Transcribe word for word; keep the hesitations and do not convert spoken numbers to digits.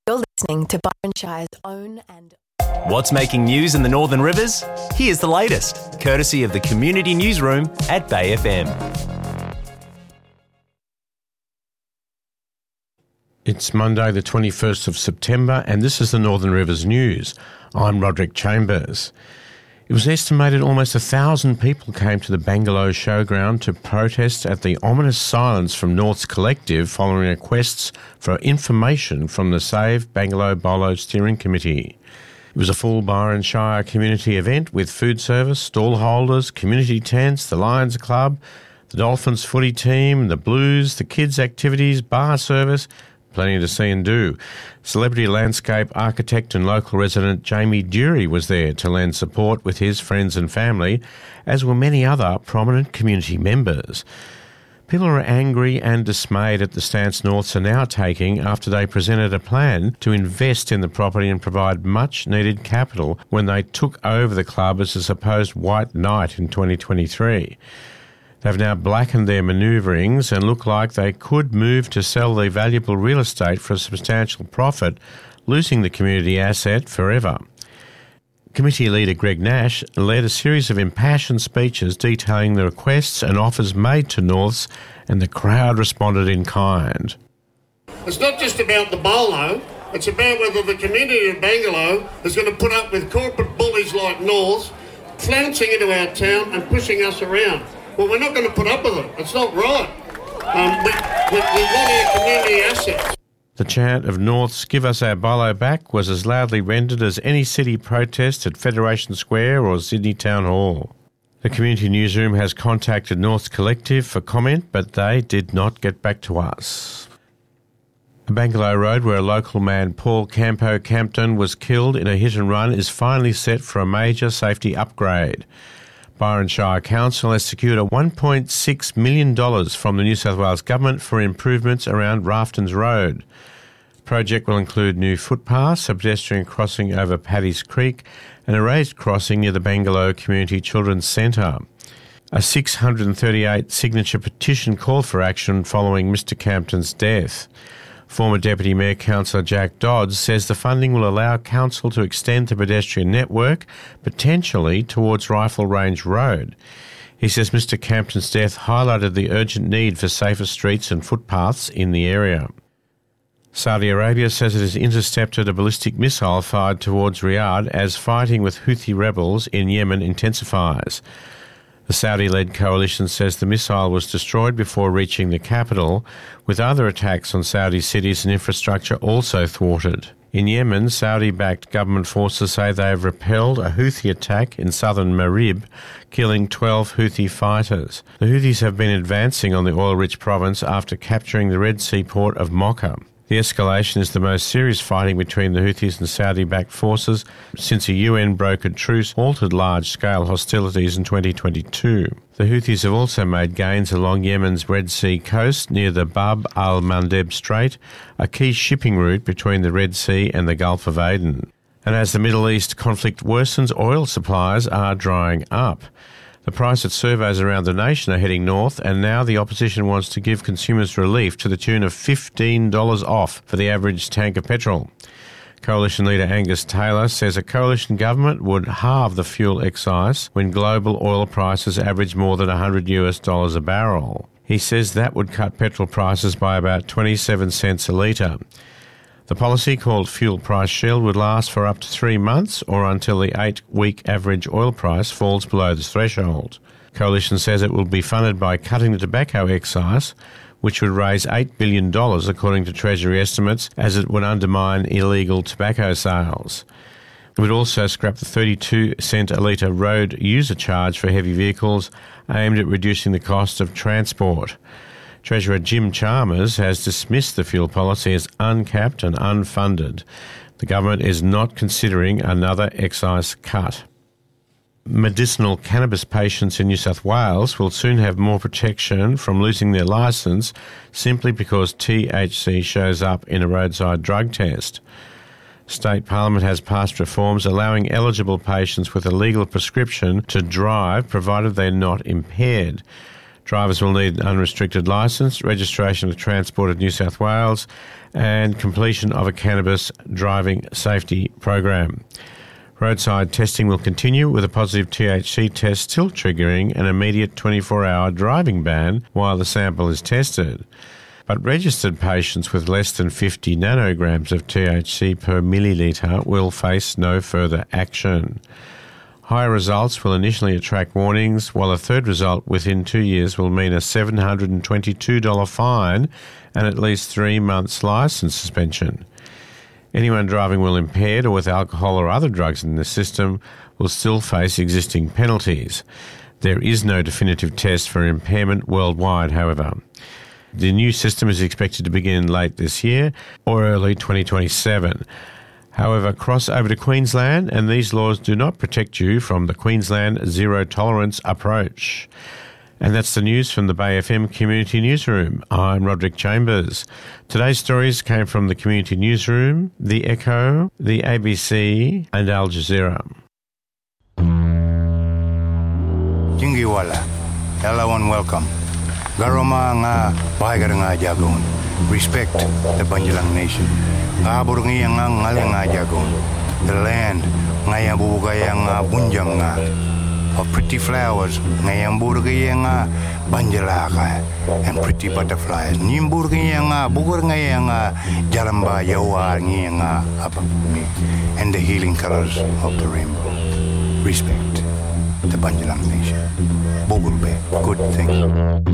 You're listening to Byron Shire's own and... What's making news in the Northern Rivers? Here's the latest, courtesy of the Community Newsroom at Bay F M. It's Monday the twenty-first of September and this is the Northern Rivers News. I'm Roderick Chambers. It was estimated almost a thousand people came to the Bangalow Showground to protest at the ominous silence from North's Collective following requests for information from the Save Bangalow Bolo Steering Committee. It was a full Byron Shire community event with food service, stall holders, community tents, the Lions Club, the Dolphins footy team, the Blues, the kids' activities, bar service. Plenty to see and do. Celebrity landscape architect and local resident Jamie Dury was there to lend support with his friends and family, as were many other prominent community members. People are angry and dismayed at the stance Norths are now taking after they presented a plan to invest in the property and provide much-needed capital when they took over the club as a supposed white knight in twenty twenty-three. They've now blackened their manoeuvrings and look like they could move to sell their valuable real estate for a substantial profit, losing the community asset forever. Committee leader Greg Nash led a series of impassioned speeches detailing the requests and offers made to Norths, and the crowd responded in kind. It's not just about the bolo, it's about whether the community of Bangalow is going to put up with corporate bullies like Norths flouncing into our town and pushing us around. Well, we're not going to put up with it. It's not right. Um, we, we, we want our community assets. The chant of Norths Give Us Our Bolo Back was as loudly rendered as any city protest at Federation Square or Sydney Town Hall. The Community Newsroom has contacted North's Collective for comment, but they did not get back to us. A Bangalow Road where a local man, Paul Campo Campton, was killed in a hit and run is finally set for a major safety upgrade. Byron Shire Council has secured a one point six million dollars from the New South Wales Government for improvements around Raftons Road. The project will include new footpaths, a pedestrian crossing over Paddy's Creek and a raised crossing near the Bangalow Community Children's Centre. A six hundred thirty-eight signature petition called for action following Mister Campton's death. Former Deputy Mayor Councillor Jack Dodds says the funding will allow Council to extend the pedestrian network, potentially towards Rifle Range Road. He says Mister Campton's death highlighted the urgent need for safer streets and footpaths in the area. Saudi Arabia says it has intercepted a ballistic missile fired towards Riyadh as fighting with Houthi rebels in Yemen intensifies. The Saudi-led coalition says the missile was destroyed before reaching the capital, with other attacks on Saudi cities and infrastructure also thwarted. In Yemen, Saudi-backed government forces say they have repelled a Houthi attack in southern Marib, killing twelve Houthi fighters. The Houthis have been advancing on the oil-rich province after capturing the Red Sea port of Mocha. The escalation is the most serious fighting between the Houthis and Saudi-backed forces since a U N-brokered truce halted large-scale hostilities in twenty twenty-two. The Houthis have also made gains along Yemen's Red Sea coast near the Bab al-Mandeb Strait, a key shipping route between the Red Sea and the Gulf of Aden. And as the Middle East conflict worsens, oil supplies are drying up. The price at surveys around the nation are heading north, and now the opposition wants to give consumers relief to the tune of fifteen dollars off for the average tank of petrol. Coalition leader Angus Taylor says a coalition government would halve the fuel excise when global oil prices average more than one hundred US dollars a barrel. He says that would cut petrol prices by about twenty-seven cents a litre. The policy, called Fuel Price Shield, would last for up to three months or until the eight-week average oil price falls below this threshold. Coalition says it will be funded by cutting the tobacco excise, which would raise eight billion dollars according to Treasury estimates, as it would undermine illegal tobacco sales. It would also scrap the thirty-two cent a litre road user charge for heavy vehicles, aimed at reducing the cost of transport. Treasurer Jim Chalmers has dismissed the fuel policy as uncapped and unfunded. The government is not considering another excise cut. Medicinal cannabis patients in New South Wales will soon have more protection from losing their licence simply because T H C shows up in a roadside drug test. State Parliament has passed reforms allowing eligible patients with a legal prescription to drive provided they're not impaired. Drivers will need an unrestricted licence, registration of Transport of New South Wales and completion of a cannabis driving safety program. Roadside testing will continue with a positive T H C test still triggering an immediate twenty-four hour driving ban while the sample is tested. But registered patients with less than fifty nanograms of T H C per millilitre will face no further action. Higher results will initially attract warnings, while a third result within two years will mean a seven hundred twenty-two dollars fine and at least three months licence suspension. Anyone driving while impaired or with alcohol or other drugs in the system will still face existing penalties. There is no definitive test for impairment worldwide, however. The new system is expected to begin late this year or early twenty twenty-seven. However, cross over to Queensland and these laws do not protect you from the Queensland zero tolerance approach. And that's the news from the Bay F M Community Newsroom. I'm Roderick Chambers. Today's stories came from the Community Newsroom, The Echo, the A B C and Al Jazeera. Jingiwala, hello and welcome. Garoma nga bahagar nga jagon. Respect the Banjalang Nation. Abur nga nga ngale nga jagon. The land nga yang bubugaya nga bunjang nga. Of pretty flowers nga yang burgaya nga banjalaka. And pretty butterflies. Nimburgaya nga bugur nga nga jaramba yawa nga nga apapuni. And the healing colors of the rainbow. Respect the Banjalang Nation. Bogulbe, good thing.